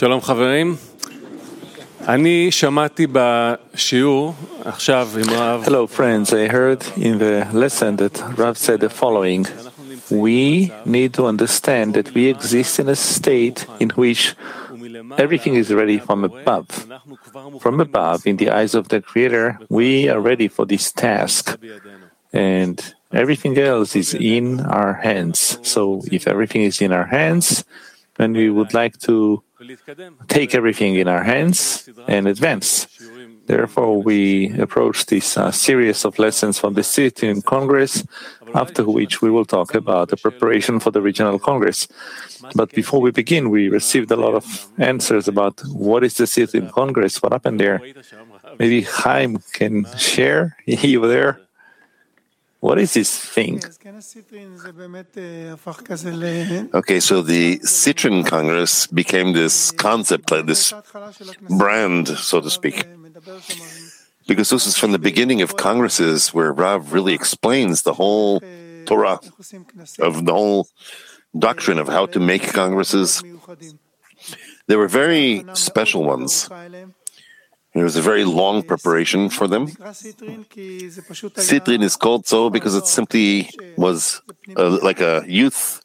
שלום חברים. אני שמעתי בשיעור עכשיו עם רב. Hello friends, I heard in the lesson that Rav said the following. We need to understand that we exist in a state in which everything is ready from above. From above, in the eyes of the Creator, we are ready for this task. And everything else is in our hands. So if everything is in our hands, then we would like to take everything in our hands and advance. Therefore, we approach this series of lessons from the Sitrin Congress, after which we will talk about the preparation for the Regional Congress. But before we begin, we received a lot of answers about what is the Sitrin Congress, what happened there. Maybe Chaim can share. You were there. What is this thing? Okay, so the Sitrin Congress became this concept, like this brand, so to speak. Because this is from the beginning of congresses where Rav really explains the whole Torah, of the whole doctrine of how to make congresses. There were very special ones. There was a very long preparation for them. Sitrin is called so because it simply was like a youth